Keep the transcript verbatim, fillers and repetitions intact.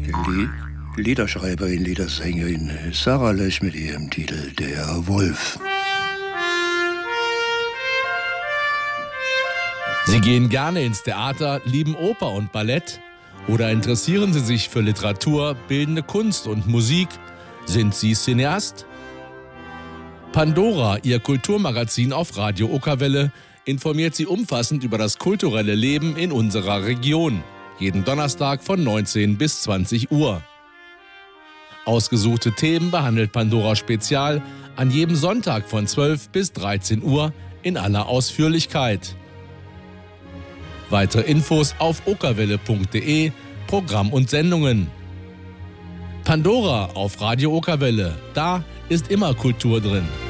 Die Liederschreiberin, Liedersängerin Sarah Lösch mit ihrem Titel Der Wolf. Sie gehen gerne ins Theater, lieben Oper und Ballett oder interessieren Sie sich für Literatur, bildende Kunst und Musik? Sind Sie Cineast? Pandora, Ihr Kulturmagazin auf Radio Okerwelle, informiert Sie umfassend über das kulturelle Leben in unserer Region. Jeden Donnerstag von neunzehn bis zwanzig Uhr. Ausgesuchte Themen behandelt Pandora Spezial an jedem Sonntag von zwölf bis dreizehn Uhr in aller Ausführlichkeit. Weitere Infos auf okerwelle punkt de, Programm und Sendungen. Pandora auf Radio Okerwelle, da ist immer Kultur drin.